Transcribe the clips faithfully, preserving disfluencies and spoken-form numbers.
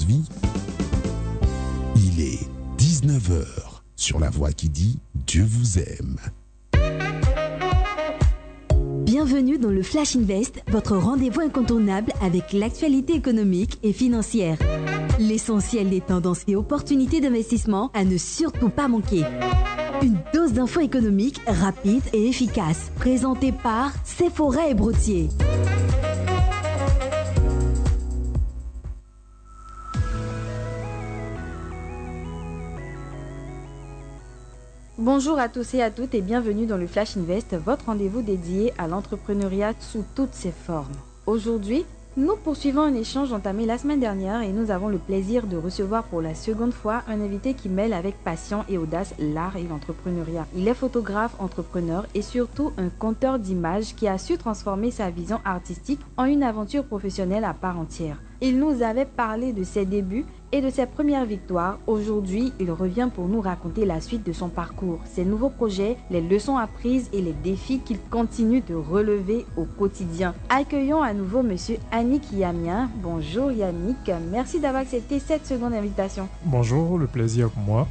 vie. Il est dix-neuf heures sur la voix qui dit Dieu vous aime. Bienvenue dans le Flash Invest, votre rendez-vous incontournable avec l'actualité économique et financière. L'essentiel des tendances et opportunités d'investissement à ne surtout pas manquer. Une dose d'infos économiques rapide et efficace, présentée par Sephora et Broutier. Bonjour à tous et à toutes et bienvenue dans le Flash Invest, votre rendez-vous dédié à l'entrepreneuriat sous toutes ses formes. Aujourd'hui, nous poursuivons un échange entamé la semaine dernière et nous avons le plaisir de recevoir pour la seconde fois un invité qui mêle avec passion et audace l'art et l'entrepreneuriat. Il est photographe, entrepreneur et surtout un conteur d'images qui a su transformer sa vision artistique en une aventure professionnelle à part entière. Il nous avait parlé de ses débuts et de ses premières victoires. Aujourd'hui, il revient pour nous raconter la suite de son parcours, ses nouveaux projets, les leçons apprises et les défis qu'il continue de relever au quotidien. Accueillons à nouveau Monsieur Annick Yamien. Bonjour Yannick, merci d'avoir accepté cette seconde invitation. Bonjour, le plaisir pour moi.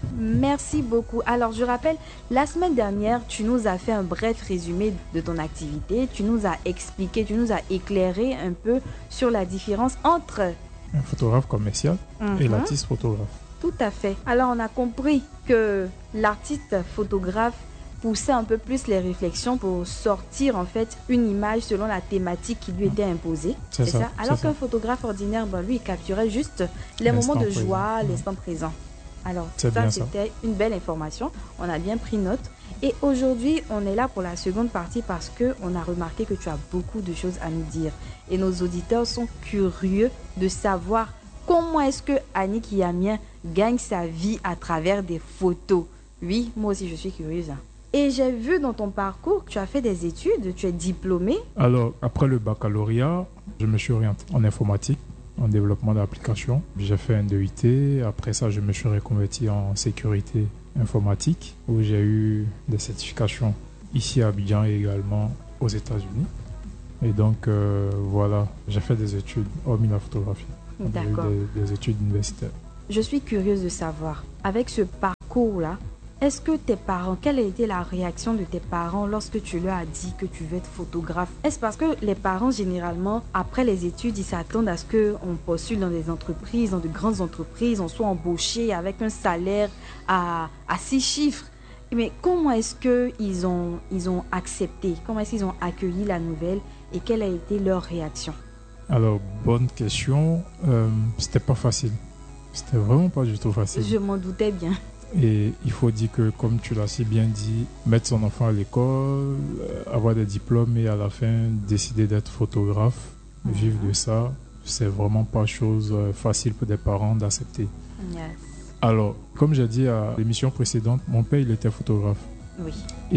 Merci beaucoup. Alors, je rappelle, la semaine dernière, tu nous as fait un bref résumé de ton activité. Tu nous as expliqué, tu nous as éclairé un peu sur la différence entre un photographe commercial mm-hmm. et l'artiste photographe. Tout à fait. Alors, on a compris que l'artiste photographe poussait un peu plus les réflexions pour sortir en fait une image selon la thématique qui lui était imposée. C'est, c'est ça. ça. Alors c'est qu'un ça. photographe ordinaire, ben, lui, il capturait juste les l'instant moments de présent. joie, mmh. l'instant présent. Alors, c'est ça, bien c'était ça. une belle information. On a bien pris note. Et aujourd'hui, on est là pour la seconde partie parce qu'on a remarqué que tu as beaucoup de choses à nous dire. Et nos auditeurs sont curieux de savoir comment est-ce que Annick Yamien gagne sa vie à travers des photos. Oui, moi aussi, je suis curieuse. Et j'ai vu dans ton parcours que tu as fait des études, tu es diplômé. Alors, après le baccalauréat, je me suis orienté en informatique, en développement d'applications. J'ai fait un D U T. Après ça, je me suis reconverti en sécurité informatique, où j'ai eu des certifications ici à Abidjan et également aux États-Unis. Et donc, euh, voilà, j'ai fait des études, hormis la photographie. D'accord. Des, des études universitaires. Je suis curieuse de savoir, avec ce parcours-là, est-ce que tes parents, quelle a été la réaction de tes parents lorsque tu leur as dit que tu veux être photographe? Est-ce parce que les parents, généralement, après les études, ils s'attendent à ce qu'on postule dans des entreprises, dans de grandes entreprises, on soit embauché avec un salaire à, à six chiffres? Mais comment est-ce qu'ils ont, ils ont accepté? Comment est-ce qu'ils ont accueilli la nouvelle et quelle a été leur réaction? Alors, bonne question. Euh, c'était pas facile. C'était vraiment pas du tout facile. Je m'en doutais bien. Et il faut dire que, comme tu l'as si bien dit, mettre son enfant à l'école, avoir des diplômes et à la fin décider d'être photographe, mmh. vivre de ça, c'est vraiment pas chose facile pour des parents d'accepter. Yes. Alors, comme j'ai dit à l'émission précédente, mon père, il était photographe. Oui.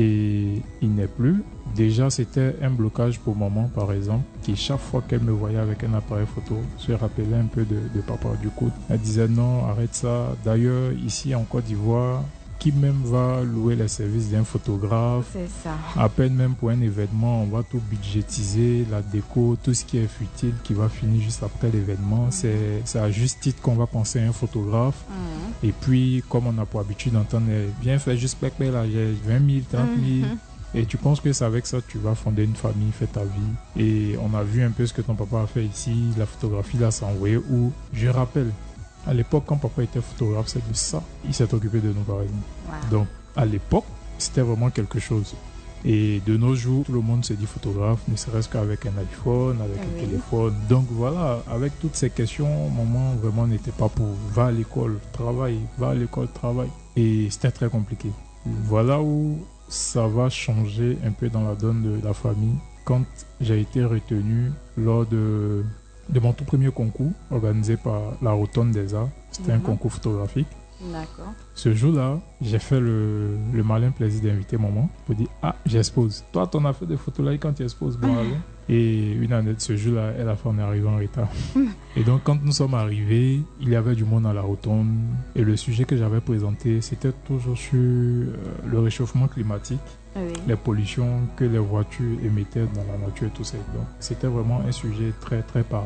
Et il n'est plus. Déjà, c'était un blocage pour maman, par exemple, qui chaque fois qu'elle me voyait avec un appareil photo, se rappelait un peu de, de papa. Du coup, elle disait non, arrête ça. D'ailleurs, ici en Côte d'Ivoire, qui même va louer les services d'un photographe? C'est ça. À peine même pour un événement, on va tout budgétiser, la déco, tout ce qui est futile, qui va finir juste après l'événement. Mmh. C'est, c'est à juste titre qu'on va penser à un photographe. Mmh. Et puis, comme on a pour habitude d'entendre, viens faire juste pépé là, j'ai vingt mille, trente mille. Mmh. Et tu penses que c'est avec ça que tu vas fonder une famille, faire ta vie. Et on a vu un peu ce que ton papa a fait ici, la photographie là, s'est envoyée où, je rappelle, à l'époque, quand papa était photographe, c'est de ça. Il s'est occupé de nous, par exemple. Wow. Donc, à l'époque, c'était vraiment quelque chose. Et de nos jours, tout le monde se dit photographe, ne serait-ce qu'avec un iPhone, avec oui. un téléphone. Donc voilà, avec toutes ces questions, maman vraiment n'était pas pour va à l'école, travaille, va à l'école, travaille. Et c'était très compliqué. Voilà où ça va changer un peu dans la donne de la famille. Quand j'ai été retenu lors de... de mon tout premier concours organisé par la Rotonde des Arts. C'était mmh. un concours photographique. D'accord. Ce jour-là, j'ai fait le, le malin plaisir d'inviter maman pour dire « Ah, j'expose. Toi, t'en as fait des photos là et quand tu exposes, bon, allons. » Et une année de ce jour-là, elle a fait en arrivant en retard. Et donc, quand nous sommes arrivés, il y avait du monde à la Rotonde. Et le sujet que j'avais présenté, c'était toujours sur euh, le réchauffement climatique. Oui. Les pollutions que les voitures émettaient dans la nature et tout ça. Donc, c'était vraiment un sujet très, très parlant.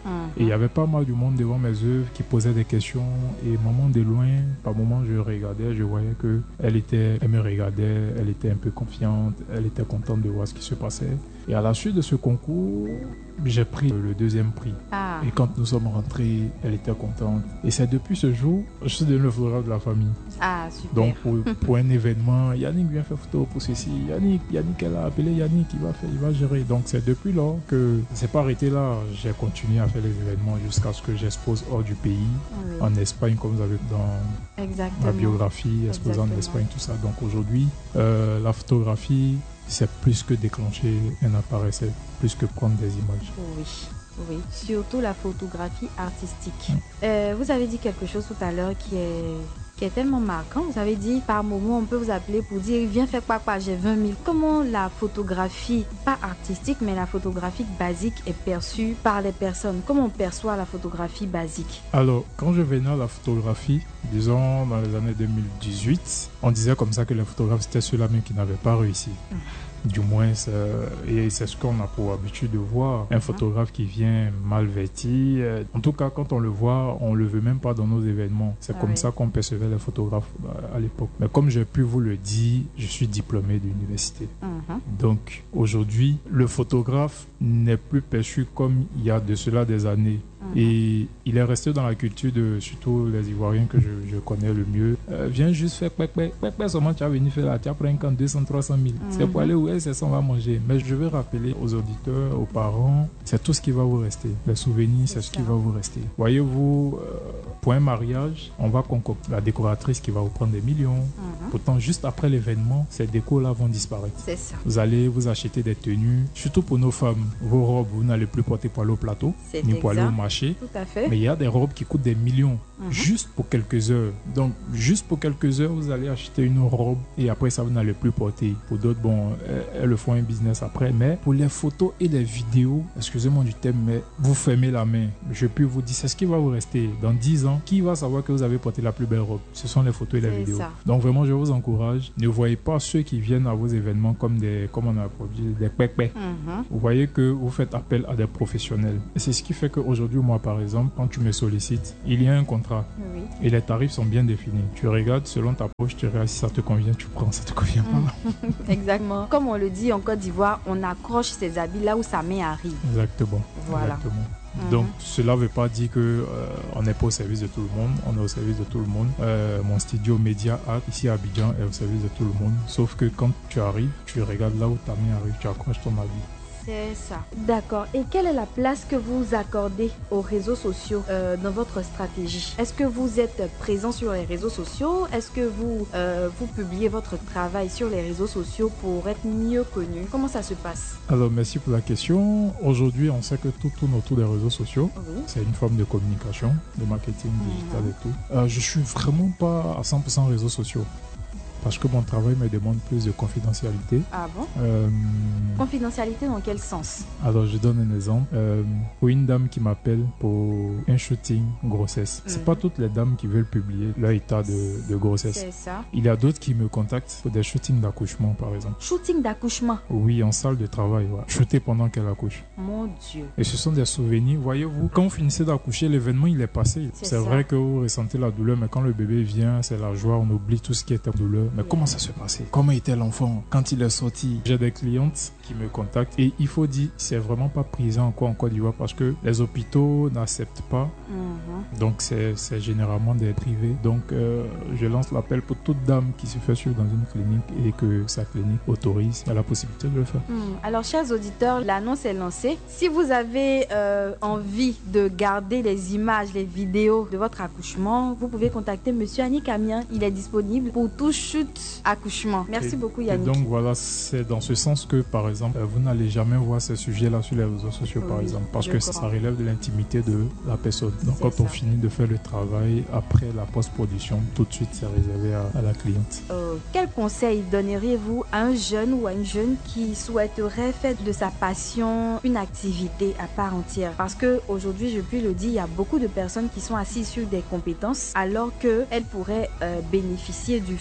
Et il y avait pas mal du monde devant mes œuvres qui posait des questions. Et maman de loin, par moment, je regardais, je voyais que elle était, elle me regardait, elle était un peu confiante, elle était contente de voir ce qui se passait. Et à la suite de ce concours, j'ai pris le deuxième prix. Ah. Et quand nous sommes rentrés, elle était contente. Et c'est depuis ce jour, je suis devenu le photographe de la famille. Ah, super. Donc, pour, pour un événement, Yannick vient faire photo pour ceci. Yannick, Yannick, elle a appelé Yannick, il va faire, il va gérer. Donc, c'est depuis là que c'est pas arrêté là. J'ai continué à faire les événements jusqu'à ce que j'expose hors du pays, Oui. en Espagne, comme vous avez dans Exactement. ma biographie, exposant en Exactement. Espagne, tout ça. Donc, aujourd'hui, euh, la photographie, c'est plus que déclencher un appareil, c'est plus que prendre des images. Oui. Oui, surtout la photographie artistique. Mm. Euh, vous avez dit quelque chose tout à l'heure qui est, qui est tellement marquant. Vous avez dit, par moment, on peut vous appeler pour dire, viens faire quoi, quoi, j'ai vingt mille. Comment la photographie, pas artistique, mais la photographie basique est perçue par les personnes? Comment on perçoit la photographie basique? Alors, quand je venais à la photographie, disons dans les années deux mille dix-huit, on disait comme ça que les photographes, c'était ceux-là même qui n'avaient pas réussi. Mm. Du moins, c'est, et c'est ce qu'on a pour habitude de voir. Un photographe qui vient mal vêti. En tout cas, quand on le voit, on ne le veut même pas dans nos événements. C'est ah comme oui. ça qu'on percevait les photographes à l'époque. Mais comme j'ai pu vous le dire, je suis diplômé d'université. Mm-hmm. Donc, aujourd'hui, le photographe n'est plus perçu comme il y a de cela des années. Mm-hmm. Et il est resté dans la culture de surtout les Ivoiriens que je, je connais le mieux. Euh, viens juste faire pèque, pèque, pèque, pèque, seulement tu as venu faire là, tu as pris un camp deux cents, trois cent mille. Mm-hmm. C'est pour aller où est-ce qu'on va manger. Mais je vais rappeler aux auditeurs, aux parents, c'est tout ce qui va vous rester. Les souvenirs, c'est, c'est ce qui va vous rester. Voyez-vous, euh, pour un mariage, on va concocter la décoratrice qui va vous prendre des millions. Mm-hmm. Pourtant, juste après l'événement, ces décos-là vont disparaître. C'est ça. Vous allez vous acheter des tenues, surtout pour nos femmes. Vos robes, vous n'allez plus porter pour aller au plateau, c'est ni exact. pour aller au marché. Tout à fait. Mais il y a des robes qui coûtent des millions, mm-hmm. juste pour quelques heures. Donc, juste pour quelques heures, vous allez acheter une robe et après ça, vous n'allez plus porter. Pour d'autres, bon, elles le font un business après. Mais pour les photos et les vidéos, excusez-moi du thème, mais vous fermez la main. Je peux vous dire, c'est ce qui va vous rester. Dans dix ans, qui va savoir que vous avez porté la plus belle robe? Ce sont les photos et les c'est vidéos. Ça. Donc, vraiment, je vous encourage. Ne voyez pas ceux qui viennent à vos événements comme des, comme on a produit, des pépés. Mm-hmm. Vous voyez que vous faites appel à des professionnels. Et c'est ce qui fait qu'aujourd'hui, moi, par exemple, quand tu me sollicites, il y a un contrat. Oui. Et les tarifs sont bien définis. Tu regardes selon ta poche, tu regardes si ça te convient, tu prends, ça te convient pas. Exactement. Comme on le dit en Côte d'Ivoire, on accroche ses habits là où sa main arrive. Exactement. Voilà. Exactement. Mm-hmm. Donc, cela ne veut pas dire qu'on euh, n'est pas au service de tout le monde. On est au service de tout le monde. Euh, mon studio Media Art, ici à Abidjan, est au service de tout le monde. Sauf que quand tu arrives, tu regardes là où ta main arrive, tu accroches ton habit. C'est ça. D'accord. Et quelle est la place que vous accordez aux réseaux sociaux euh, dans votre stratégie? Est-ce que vous êtes présent sur les réseaux sociaux? Est-ce que vous, euh, vous publiez votre travail sur les réseaux sociaux pour être mieux connu? Comment ça se passe? Alors, merci pour la question. Aujourd'hui, on sait que tout tourne autour des réseaux sociaux. Oui. C'est une forme de communication, de marketing digital mmh. et tout. Euh, je suis vraiment pas à cent pour cent réseaux sociaux. Parce que mon travail me demande plus de confidentialité. Ah bon? euh, Confidentialité dans quel sens? Alors, je donne un exemple. Euh, pour une dame qui m'appelle pour un shooting grossesse, mm-hmm. c'est pas toutes les dames qui veulent publier leur état de, de grossesse. C'est ça. Il y a d'autres qui me contactent pour des shootings d'accouchement, par exemple. Shooting d'accouchement? Oui, en salle de travail. Ouais. Shooter pendant qu'elle accouche. Mon Dieu. Et ce sont des souvenirs. Voyez-vous, quand vous finissez d'accoucher, l'événement, il est passé. C'est, c'est vrai que vous ressentez la douleur, mais quand le bébé vient, c'est la joie. On oublie tout ce qui était douleur. Mais comment ça se passait? Comment était l'enfant quand il est sorti? J'ai des clientes qui me contactent et il faut dire, c'est vraiment pas pris en quoi en Côte d'Ivoire parce que les hôpitaux n'acceptent pas. Mm-hmm. Donc c'est, c'est généralement des privés. Donc euh, je lance l'appel pour toute dame qui se fait suivre dans une clinique et que sa clinique autorise, il y a la possibilité de le faire. Mm. Alors chers auditeurs, l'annonce est lancée. Si vous avez euh, envie de garder les images, les vidéos de votre accouchement, vous pouvez contacter Monsieur Yannick Amien. Il est disponible pour tout shoot accouchement. Merci et, beaucoup Yannick. Et donc voilà, c'est dans ce sens que par exemple, vous n'allez jamais voir ces sujets-là sur les réseaux sociaux oui, par exemple, parce que ça, ça relève de l'intimité de la personne. Donc c'est quand ça. On finit de faire le travail, après la post-production, tout de suite c'est réservé à, à la cliente. Euh, quel conseil donneriez-vous à un jeune ou à une jeune qui souhaiterait faire de sa passion une activité à part entière? Parce qu'aujourd'hui, je puis le dire, il y a beaucoup de personnes qui sont assises sur des compétences alors qu'elles pourraient euh, bénéficier du fruit de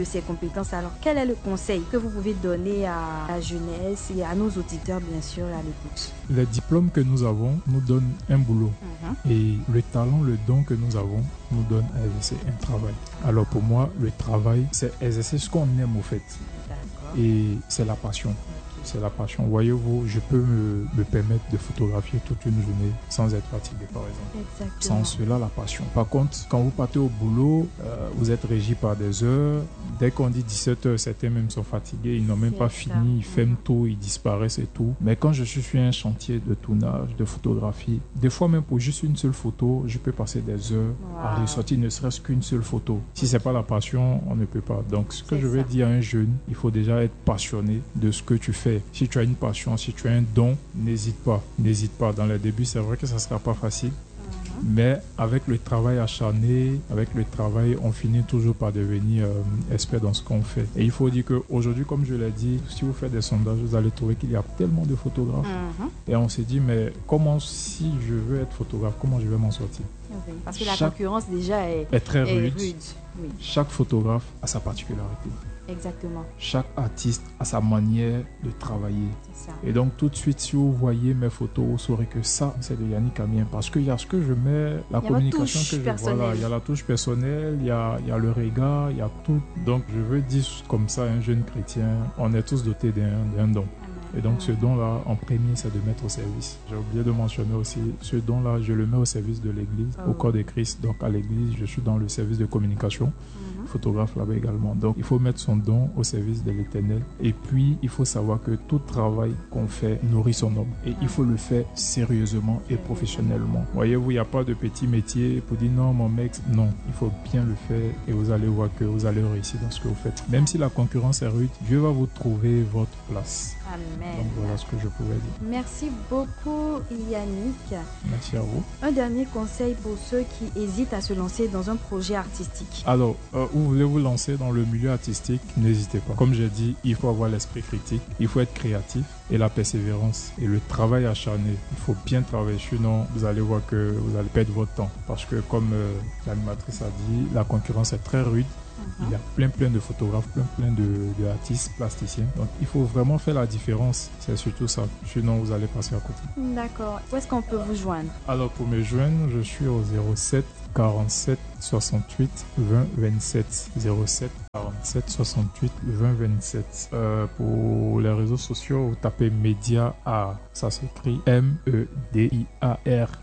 de ces compétences. Alors, quel est le conseil que vous pouvez donner à la jeunesse et à nos auditeurs, bien sûr, à l'écoute? Les diplômes que nous avons nous donnent un boulot. Mm-hmm. Et le talent, le don que nous avons nous donne à exercer un travail. Alors pour moi, le travail, c'est exercer ce qu'on aime au fait. D'accord. Et c'est la passion. C'est la passion. Voyez-vous, je peux me, me permettre de photographier toute une journée sans être fatigué, par exemple. Exactement. Sans cela, la passion. Par contre, quand vous partez au boulot, euh, vous êtes régi par des heures. Dès qu'on dit dix-sept heures, certains même sont fatigués. Ils n'ont même c'est pas ça. fini. Ils ferment mmh. tout, ils disparaissent et tout. Mais quand je suis sur un chantier de tournage, de photographie, des fois même pour juste une seule photo, je peux passer des heures wow. à ressortir ne serait-ce qu'une seule photo. Si c'est pas la passion, on ne peut pas. Donc, ce que c'est je vais ça. dire à un jeune, il faut déjà être passionné de ce que tu fais. Si tu as une passion, si tu as un don, n'hésite pas. N'hésite pas. Dans les débuts, c'est vrai que ça ne sera pas facile. Mm-hmm. Mais avec le travail acharné, avec le travail, on finit toujours par devenir euh, expert dans ce qu'on fait. Et il faut dire qu'aujourd'hui, comme je l'ai dit, si vous faites des sondages, vous allez trouver qu'il y a tellement de photographes. Mm-hmm. Et on s'est dit, mais comment, si je veux être photographe, comment je vais m'en sortir? Oui, parce que Chaque la concurrence déjà est, est très est rude. rude. Oui. Chaque photographe a sa particularité. Exactement. Chaque artiste a sa manière de travailler. C'est ça. Et donc tout de suite, si vous voyez mes photos, vous saurez que ça, c'est de Yannick Amien. Parce qu'il y a ce que je mets, la il communication que je personnelle. vois là, il y a la touche personnelle, il y a, il y a le regard, il y a tout. Donc je veux dire comme ça, un jeune chrétien, on est tous dotés d'un, d'un don. Et donc ce don-là, en premier, c'est de mettre au service. J'ai oublié de mentionner aussi, ce don-là, je le mets au service de l'Église, oh. au corps de Christ. Donc à l'Église, je suis dans le service de communication, mm-hmm. photographe là-bas également. Donc il faut mettre son don au service de l'Éternel. Et puis, il faut savoir que tout travail qu'on fait nourrit son homme. Et il faut le faire sérieusement et professionnellement. Voyez-vous, il n'y a pas de petit métier pour dire non, mon mec, non. Il faut bien le faire et vous allez voir que vous allez réussir dans ce que vous faites. Même si la concurrence est rude, Dieu va vous trouver votre place. Amen. Donc voilà ce que je pouvais dire. Merci beaucoup Yannick. Merci à vous. Un dernier conseil pour ceux qui hésitent à se lancer dans un projet artistique. Alors, euh, vous voulez vous lancer dans le milieu artistique, n'hésitez pas. Comme j'ai dit, il faut avoir l'esprit critique, il faut être créatif et la persévérance et le travail acharné. Il faut bien travailler, sinon vous allez voir que vous allez perdre votre temps. Parce que comme euh, l'animatrice a dit, la concurrence est très rude. Il y a plein plein de photographes, plein plein de, de artistes plasticiens. Donc il faut vraiment faire la différence. C'est surtout ça. Sinon vous allez passer à côté. D'accord. Où est-ce qu'on peut vous joindre? Alors pour me joindre, je suis au zéro sept quarante-sept soixante-huit vingt vingt-sept. zéro sept quarante-sept soixante-huit vingt vingt-sept. Euh, pour les réseaux sociaux, vous tapez Média Art. Ça s'écrit M E D I A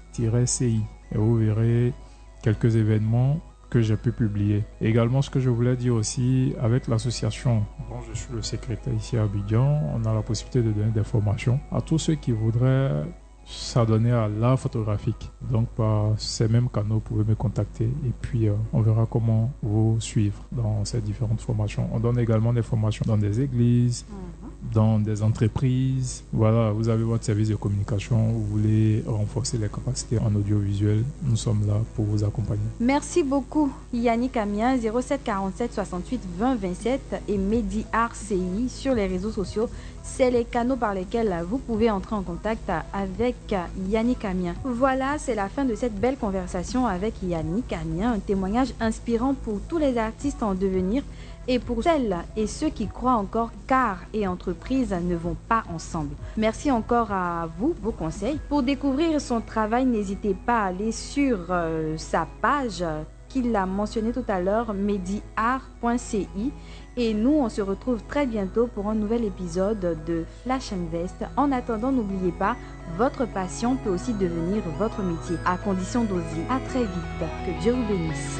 R C I. Et vous verrez quelques événements que j'ai pu publier. Également, ce que je voulais dire aussi, avec l'association dont je suis le secrétaire ici à Abidjan, on a la possibilité de donner des formations à tous ceux qui voudraient s'adonner à l'art photographique. Donc, par ces mêmes canaux, vous pouvez me contacter et puis euh, on verra comment vous suivre dans ces différentes formations. On donne également des formations dans des églises, mmh. dans des entreprises. Voilà, vous avez votre service de communication, vous voulez renforcer les capacités en audiovisuel, nous sommes là pour vous accompagner. Merci beaucoup Yannick Amien, zéro sept quarante-sept soixante-huit vingt vingt-sept et Medi Art C I sur les réseaux sociaux. C'est les canaux par lesquels vous pouvez entrer en contact avec Yannick Amien. Voilà, c'est la fin de cette belle conversation avec Yannick Amien, un témoignage inspirant pour tous les artistes en devenir et pour celles et ceux qui croient encore qu'art et entreprise ne vont pas ensemble. Merci encore à vous, vos conseils. Pour découvrir son travail, n'hésitez pas à aller sur euh, sa page qu'il a mentionné tout à l'heure, medi art point c i. Et nous, on se retrouve très bientôt pour un nouvel épisode de Flash Invest. En attendant, n'oubliez pas, votre passion peut aussi devenir votre métier, à condition d'oser. À très vite. Que Dieu vous bénisse.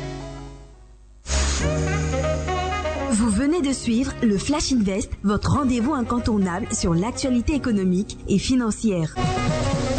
Vous venez de suivre le Flash Invest, votre rendez-vous incontournable sur l'actualité économique et financière.